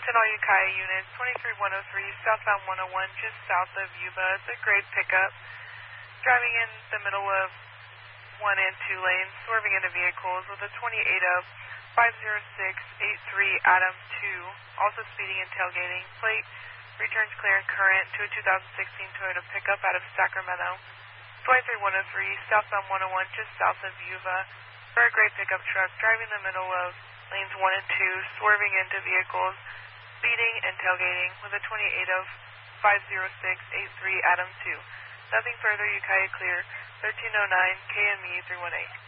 Attention all Ukiah units, 23103 southbound 101 just south of Yuba. It's a grade pickup. Driving in the middle of 1 and 2 lanes, swerving into vehicles with a 28 of 50683 Adam 2. Also speeding and tailgating. Plate returns clear and current to a 2016 Toyota pickup out of Sacramento. 23103 southbound 101 just south of Yuba. For a grade pickup truck driving the middle of lanes 1 and 2, swerving into vehicles, speeding and tailgating with a 28 of 50683 Adam 2. Nothing further, Ukiah clear, 1309 KME 318.